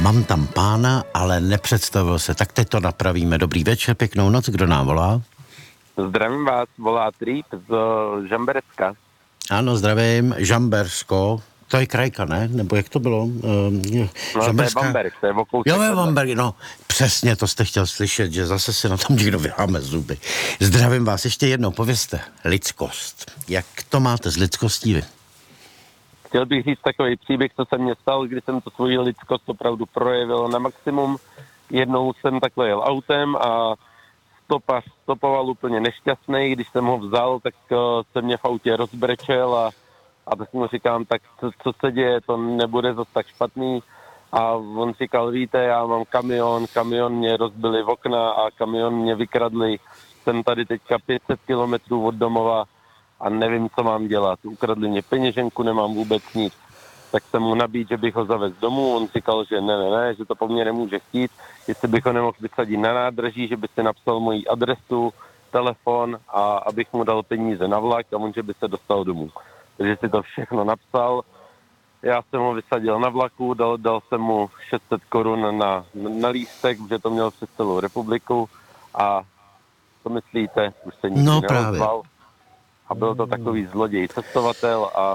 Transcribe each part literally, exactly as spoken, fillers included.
Mám tam pána, ale nepředstavil se. Tak teď to napravíme. Dobrý večer, pěknou noc. Kdo nám volá? Zdravím vás, volá Trýp z Žamberecka. Ano, zdravím. Žambersko. To je krajka, ne? Nebo jak to bylo? Uh, no, Žamberská... to je Bamberg, to je okoušek. Jo, je Bamberg, no. Přesně, to jste chtěl slyšet, že zase si na tom někdo vyháme zuby. Zdravím vás ještě jednou, povězte. Lidskost. Jak to máte s lidskostí vy? Chtěl bych říct takový příběh, co se mně stal, kdy jsem to svoji lidskost opravdu projevil na maximum. Jednou jsem takhle jel autem a stopař stopoval úplně nešťastný. Když jsem ho vzal, tak uh, se mě v autě rozbrečel a, a tak mu říkám, tak co, co se děje, to nebude zase tak špatný. A on říkal, víte, já mám kamion, kamion mě rozbili v okna a kamion mě vykradli. Jsem tady teďka pět set kilometrů od domova a nevím, co mám dělat. Ukradli mě peněženku, nemám vůbec nic. Tak jsem mu nabídl, že bych ho zavez domů. On říkal, že ne, ne, ne, že to po mně nemůže chtít. Jestli bych ho nemohl vysadit na nádraží, že by si napsal moji adresu, telefon a abych mu dal peníze na vlak a on, že by se dostal domů. Takže si to všechno napsal. Já jsem ho vysadil na vlaku, dal, dal jsem mu šest set korun na, na lístek, protože to měl přes celou republiku. A co myslíte? Už se nikdy no, neozval. A byl to takový zloděj, cestovatel a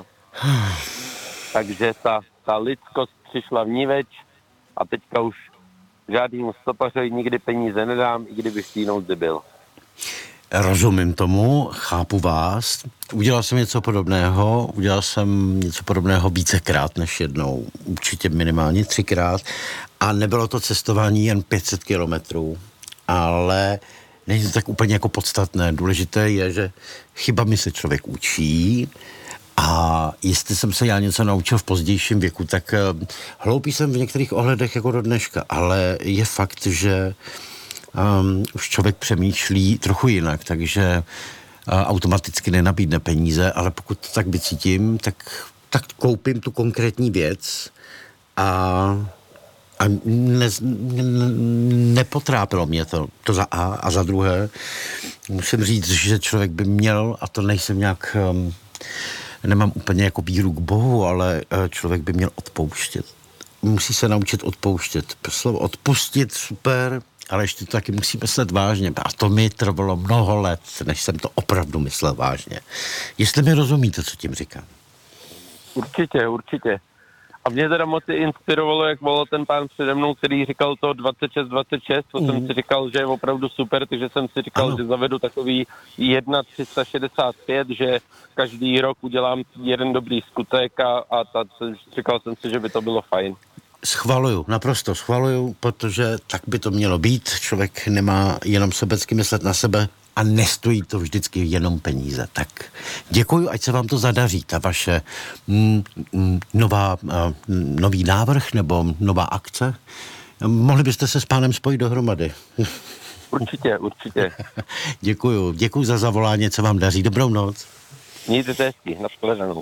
takže ta, ta lidskost přišla vníveč a teďka už žádnému stopařovi nikdy peníze nedám, i kdybych v té nouzi byl. Rozumím tomu, chápu vás. Udělal jsem něco podobného, udělal jsem něco podobného vícekrát než jednou, určitě minimálně třikrát a nebylo to cestování jen pět set kilometrů, ale není to tak úplně jako podstatné. Důležité je, že chybami se člověk učí a jestli jsem se já něco naučil v pozdějším věku, tak hloupý jsem v některých ohledech jako do dneška, ale je fakt, že um, už člověk přemýšlí trochu jinak, takže uh, automaticky nenabídne peníze, ale pokud to tak vycítím, tak, tak koupím tu konkrétní věc a A ne, ne, nepotrápilo mě to, to za A a za druhé. Musím říct, že člověk by měl, a to nejsem nějak, um, nemám úplně jako víru k Bohu, ale uh, člověk by měl odpouštět. Musí se naučit odpouštět. Slovo odpustit, super, ale ještě to taky musí myslet vážně. A to mi trvalo mnoho let, než jsem to opravdu myslel vážně. Jestli mi rozumíte, co tím říkám. Určitě, určitě. A mě teda moc inspirovalo, jak volal ten pán přede mnou, který říkal to dvacet šest dvacet šest, to mm. jsem si říkal, že je opravdu super, takže jsem si říkal, ano. že zavedu takový jedna tři sta šedesát pět, že každý rok udělám jeden dobrý skutek a, a ta, říkal jsem si, že by to bylo fajn. Schvaluju, naprosto schvaluju, protože tak by to mělo být. Člověk nemá jenom sobecky myslet na sebe a nestojí to vždycky jenom peníze. Tak děkuju, ať se vám to zadaří, ta vaše mm, mm, nová, uh, nový návrh nebo nová akce. Mohli byste se s pánem spojit dohromady. Určitě, určitě. Děkuju, děkuju za zavolání, co vám daří. Dobrou noc. Mějte se hezky, nashledanou.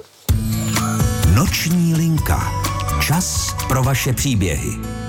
Noční linka. Čas pro vaše příběhy.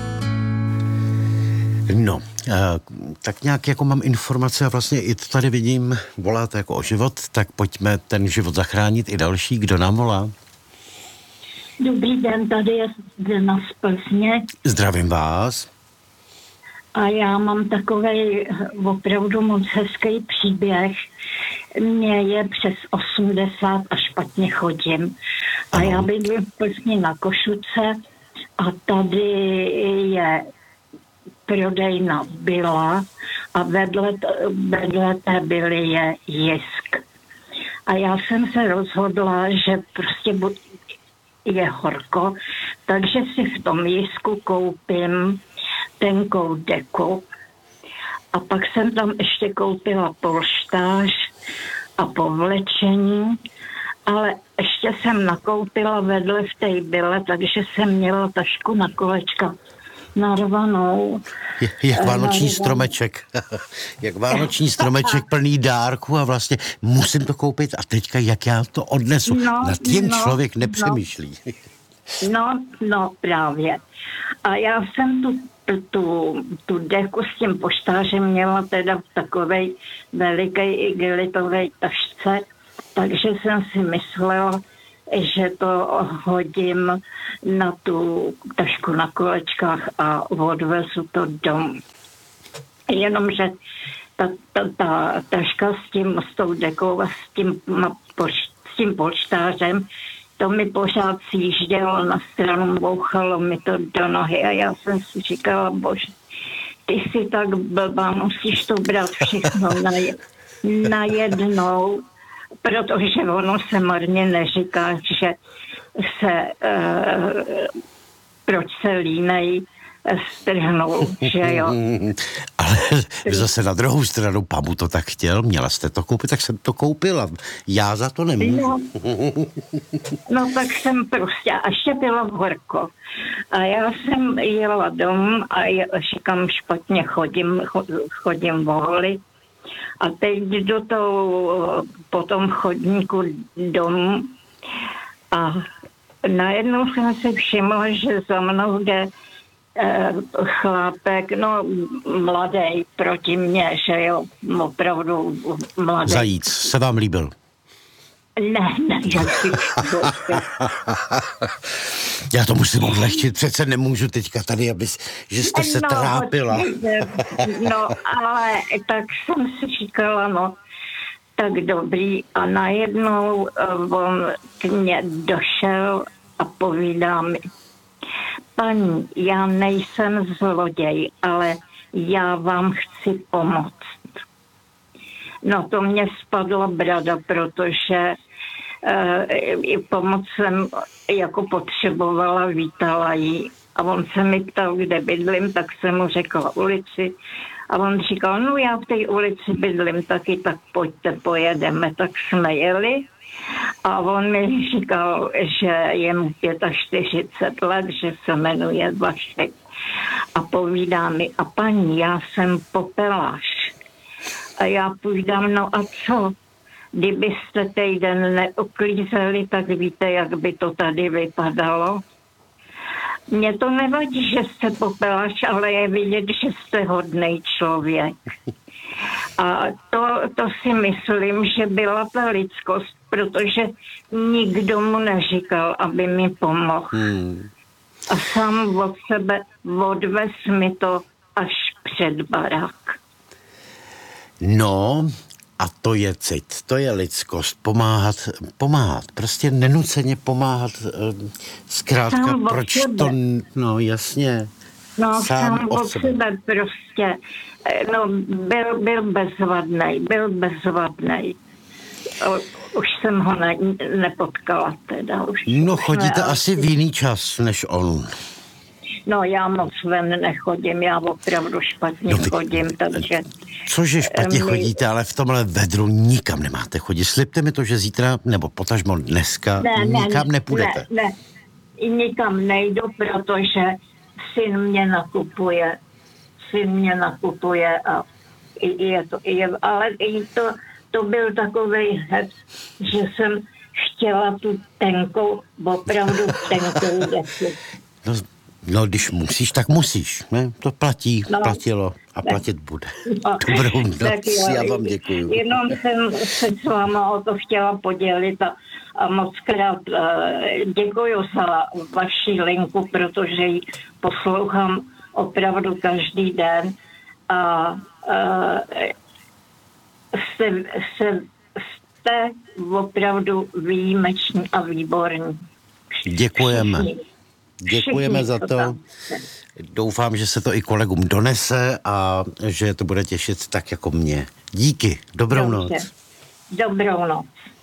No, tak nějak jako mám informace a vlastně i to tady vidím, voláte jako o život, tak pojďme ten život zachránit i další. Kdo nám volá? Dobrý den, tady je Zdena z Plzně. Zdravím vás. A já mám takovej opravdu moc hezký příběh. Mně je přes osmdesát a špatně chodím. A ano. Já bydlím v Plzni na Košuce a tady je prodejna Byla a vedle, vedle té Byly je Jisk. A já jsem se rozhodla, že prostě je horko, takže si v tom Jisku koupím tenkou deku a pak jsem tam ještě koupila polštář a povlečení, ale ještě jsem nakoupila vedle v té Byle, takže jsem měla tašku na kolečka narvanou. Je, jak vánoční stromeček. Jak vánoční stromeček plný dárku a vlastně musím to koupit a teďka jak já to odnesu. No, Nad tím no, člověk nepřemýšlí. No, no právě. A já jsem tu, tu, tu deku s tím poštářem měla teda v takovej velikej igelitovej tašce, takže jsem si myslela, že to hodím na tu tašku na kolečkách a odvezu to domů. Jenomže ta, ta, ta taška s tím, s tou dekou a s tím, s tím polštářem, to mi pořád sjíždělo na stranu, bouchalo mi to do nohy a já jsem si říkala, bože, ty jsi tak blbá, musíš to brát všechno na, na jednou, protože ono se marně neříká, že se, uh, proč se línej strhnou, že jo. Ale zase na druhou stranu, pamu to tak chtěl, měla jste to koupit, tak jsem to koupila. Já za to nemůžu. No, no tak jsem prostě, a ještě bylo horko. A já jsem jela domů a říkám, špatně chodím, chodím voholi. A teď do toho, po tom chodníku domů a najednou jsem si všimla, že za mnou jde chlápek, no mladý proti mně, že jo, opravdu mladý. Zajíc, se vám líbil? Ne, ne, já si Já to musím odlehčit, přece nemůžu teďka tady, aby, že jste se no, trápila. No, ale tak jsem si říkala, no, tak dobrý. A najednou on k mně došel a povídá mi, paní, já nejsem zloděj, ale já vám chci pomoct. No to mě spadla brada, protože uh, pomoc jsem jako potřebovala, vítala jí. A on se mi ptal, kde bydlím, tak jsem mu řekla ulici. A on říkal, no já v té ulici bydlím taky, tak pojďte, pojedeme. Tak jsme jeli. A on mi říkal, že je mu čtyřicet pět let, že se jmenuje Vašek. A povídá mi, a paní, já jsem popelář. A já půjdám, no a co? Kdybyste týden neuklízeli, tak víte, jak by to tady vypadalo. Mně to nevadí, že jste popelář, ale je vidět, že jste hodnej člověk. A to, to si myslím, že byla ta lidskost, protože nikdo mu neříkal, aby mi pomohl. Hmm. A sám od sebe odvez mi to až před barák. No, a to je cit, to je lidskost, pomáhat, pomáhat, prostě nenuceně pomáhat, zkrátka, sám proč to, no jasně, no, sám, sám od od sebe. sebe prostě, no, byl, byl bezvadnej, byl bezvadnej. Už jsem ho ne, nepotkala teda. Už No chodíte ne, asi v jiný čas než on. No já moc ven nechodím, já opravdu špatně no, vy, chodím, takže... Cože špatně my, chodíte, ale v tomhle vedru nikam nemáte chodit. Slibte mi to, že zítra, nebo potažmo dneska, ne, nikam ne, nepůjdete. Ne, ne, nikam nejdu, protože syn mě nakupuje. Syn mě nakupuje a je to, je, ale i to, to byl takovej hec, že jsem chtěla tu tenkou, opravdu tenkou děku. No, no, když musíš, tak musíš. Ne? To platí, no, platilo a ne. platit bude. No, dobrou noc, já vám děkuju. Jenom jsem se s váma o to chtěla podělit a, a moc krát uh, děkuju za vaši linku, protože ji poslouchám opravdu každý den a uh, jste, jste, jste opravdu výjimeční a výborní. Děkujeme. Všichni. Děkujeme Všichni za to. Tam. Doufám, že se to i kolegům donese a že to bude těšit tak jako mě. Díky. Dobrou Dobře. noc. Dobrou noc.